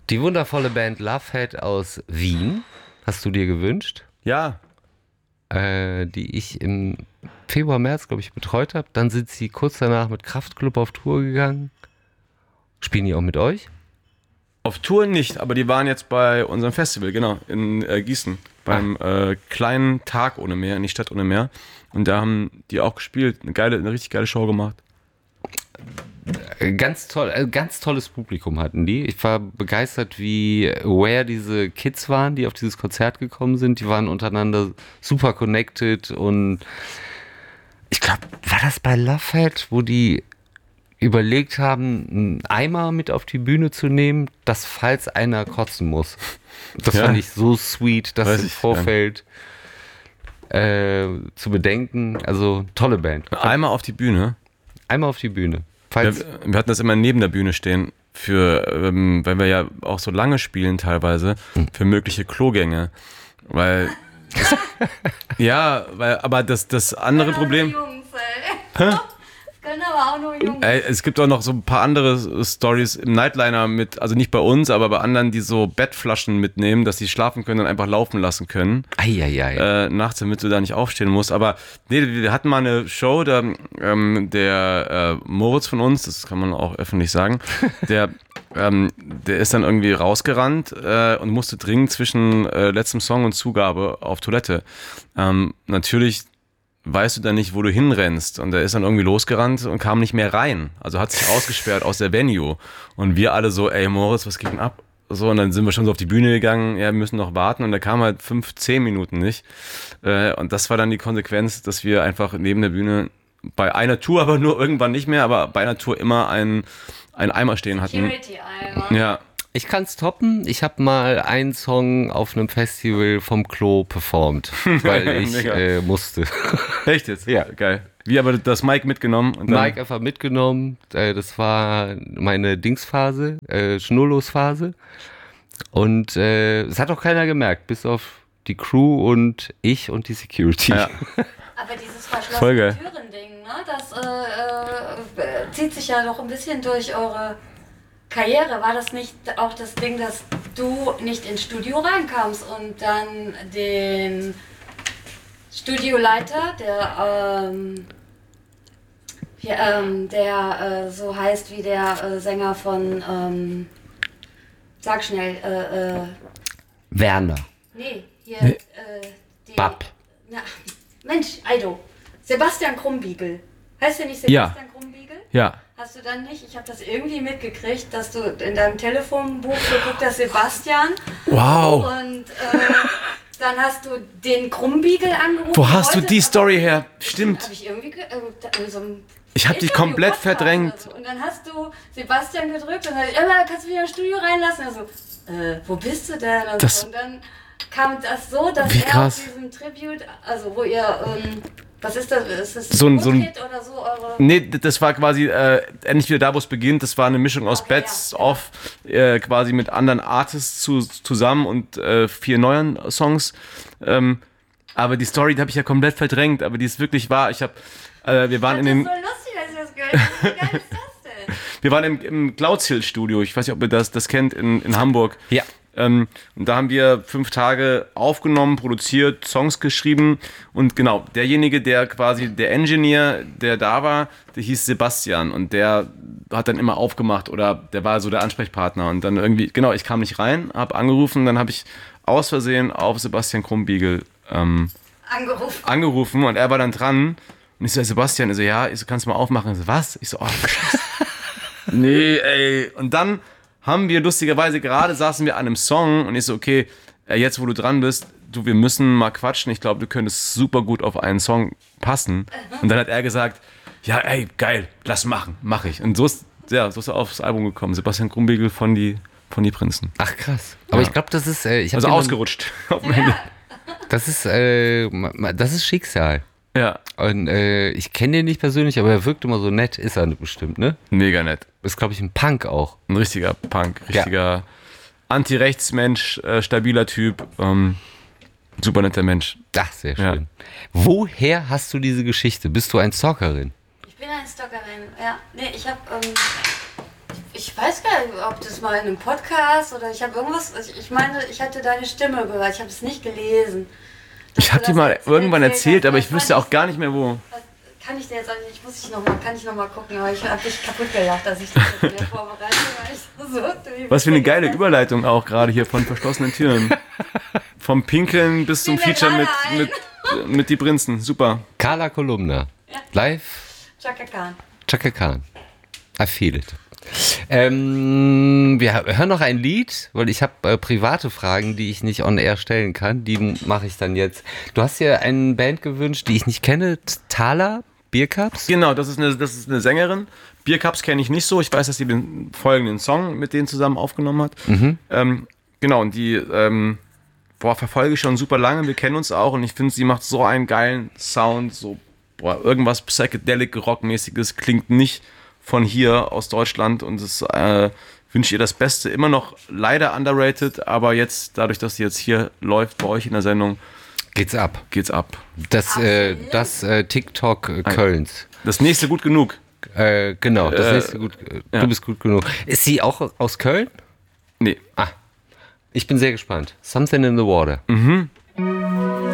Die wundervolle Band Lovehead aus Wien hast du dir gewünscht, Ja, die ich im Februar, März, glaube ich, betreut habe. Dann sind sie kurz danach mit Kraftklub auf Tour gegangen. Spielen die auch mit euch? auf Tour nicht, aber die waren jetzt bei unserem Festival, genau, in Gießen. Beim kleinen Tag ohne Meer, in die Stadt ohne Meer. Und da haben die auch gespielt, eine richtig geile Show gemacht. Ganz toll, ganz tolles Publikum hatten die. Ich war begeistert, wie aware diese Kids waren, die auf dieses Konzert gekommen sind. Die waren untereinander super connected und ich glaube, war das bei Lovehead, wo die überlegt haben, einen Eimer mit auf die Bühne zu nehmen, dass falls einer kotzen muss. Das Ja. fand ich so sweet, das Weiß im ich Vorfeld zu bedenken. Also tolle Band. Einmal auf die Bühne. Einmal auf die Bühne. Wir, Falls, wir hatten das immer neben der Bühne stehen, weil wir ja auch so lange spielen teilweise, für mögliche Klogänge. Weil, aber das andere Problem, Jungs, ey. Das können aber auch nur Jungs. es gibt auch noch so ein paar andere Stories im Nightliner also nicht bei uns, aber bei anderen, die so Bettflaschen mitnehmen, dass sie schlafen können und einfach laufen lassen können. eieiei. Nachts, damit du da nicht aufstehen musst. Aber nee, wir hatten mal eine Show, der Moritz von uns, das kann man auch öffentlich sagen, der ist dann irgendwie rausgerannt und musste dringend zwischen letztem Song und Zugabe auf Toilette. Natürlich weißt du dann nicht, wo du hinrennst. Und er ist dann irgendwie losgerannt und kam nicht mehr rein. Also hat sich ausgesperrt aus der Venue. Und wir alle so, ey Moritz, was geht denn ab? So, und dann sind wir schon so auf die Bühne gegangen, ja, wir müssen noch warten. Und der kam halt 5-10 Minuten nicht. Und das war dann die Konsequenz, dass wir einfach neben der Bühne bei einer Tour, aber nur irgendwann nicht mehr, aber bei einer Tour immer einen Eimer stehen hatten. Security-Eimer. Ja, Ich kann's toppen. Ich habe mal einen Song auf einem Festival vom Klo performt, weil ich Mega. musste. echt jetzt? Ja. Geil. Wie aber das Mic mitgenommen? Und dann, Mike einfach mitgenommen. Das war meine Dingsphase, Schnurlosphase. Und es hat auch keiner gemerkt, bis auf die Crew und ich und die Security. Ja. Aber dieses Voll geil. verschlossene Türen-Ding, ne, das zieht sich ja doch ein bisschen durch eure Karriere. War das nicht auch das Ding, dass du nicht ins Studio reinkamst und dann den Studioleiter, der so heißt wie der Sänger von, sag schnell, Werner. nee, hier, die, Bab. na, Mensch, Aido, Sebastian Krumbiegel. Heißt der nicht Ja. Sebastian Krumbiegel? ja. Hast du dann nicht? Ich habe das irgendwie mitgekriegt, dass du in deinem Telefonbuch geguckt hast, Sebastian. Wow. Und dann hast du den Krumbiegel angerufen. Wo hast du Heute- die Story her? Stimmt. Hab ich irgendwie in so einem Ich hab die Interview, komplett Podcast verdrängt. oder so. Und dann hast du Sebastian gedrückt und dann kannst du mich ins Studio reinlassen? Also, wo bist du denn? Und, Das- so. Und dann kam das so, dass Wie er krass. auf diesem Tribute, also wo ihr, was ist das? Ist das So ein- Woodkid oder so eure... Nee, das war quasi endlich wieder da, wo es beginnt. Das war eine Mischung aus Okay, Best ja. of quasi mit anderen Artists zusammen und 4 neuen Songs. Aber die Story, die habe ich ja komplett verdrängt, aber die ist wirklich wahr. Wir waren in Das ist den, so lustig, dass ich das gehört habe. Wie geil ist das denn? wir waren im Glaudshill Studio. Ich weiß nicht, ob ihr das kennt in Hamburg. Ja. Und da haben wir 5 Tage aufgenommen, produziert, Songs geschrieben. Und genau, derjenige, der quasi, der Engineer, der da war, der hieß Sebastian. Und der hat dann immer aufgemacht oder der war so der Ansprechpartner. Und dann irgendwie, genau, ich kam nicht rein, habe angerufen. Dann habe ich aus Versehen auf Sebastian Krumbiegel angerufen und er war dann dran. Und ich so, Sebastian, ich so, ja, ich so, kannst du mal aufmachen? Ich so, was? Ich so, oh, scheiße. Nee, ey. Und dann haben wir lustigerweise saßen wir an einem Song und ich so, okay, jetzt wo du dran bist, wir müssen mal quatschen. Ich glaube, du könntest super gut auf einen Song passen. Und dann hat er gesagt, ja, ey, geil, lass machen, mach ich. Und so ist er aufs Album gekommen. Sebastian Krumbiegel von die Prinzen. Ach krass. Aber Ja. ich glaube, das ist, ich hab Also den- ausgerutscht. Auf dem Handy. das ist Schicksal. Ja, Und ich kenne den nicht persönlich, aber er wirkt immer so nett, ist er bestimmt, ne? mega nett. Ist, glaube ich, ein Punk auch. Ein richtiger Punk, richtiger Anti-Rechts-Mensch, stabiler Typ, super netter Mensch. Ach, sehr Ja. schön. Woher hast du diese Geschichte? Bist du ein Stalkerin? Ich bin eine Stalkerin, ja. Nee, ich habe Ich weiß gar nicht, ob das mal in einem Podcast oder ich habe irgendwas. Ich meine, ich hatte deine Stimme gehört. Ich habe es nicht gelesen. Ich habe die mal irgendwann erzählt, aber ich wüsste auch gar nicht mehr wo. Kann ich dir jetzt kann ich noch mal gucken, aber ich habe dich kaputt gelacht, dass ich das jetzt mehr vorbereite, weil ich so Was für eine geile Überleitung auch gerade hier von verschlossenen Türen. Vom Pinkeln bis zum Feature mit die Prinzen. Super. Carla Kolumna. Ja. Live. Chaka Khan. Chaka Khan. I feel it. Wir hören noch ein Lied, weil ich habe private Fragen, die ich nicht on air stellen kann. Die mache ich dann jetzt. Du hast dir eine Band gewünscht, die ich nicht kenne. Thaler Biercups? Genau, das ist eine Sängerin. Biercups kenne ich nicht so. Ich weiß, dass sie den folgenden Song mit denen zusammen aufgenommen hat. Genau, und die verfolge ich schon super lange. Wir kennen uns auch und ich finde, sie macht so einen geilen Sound. So irgendwas psychedelic rockmäßiges, klingt nicht von hier aus Deutschland und das wünsche ihr das Beste. Immer noch leider underrated, aber jetzt, dadurch, dass sie jetzt hier läuft bei euch in der Sendung, geht's ab. Das TikTok Kölns. Das nächste gut genug. Genau, das nächste gut. Ja. Du bist gut genug. Ist sie auch aus Köln? Nee. Ich bin sehr gespannt. Something in the Water.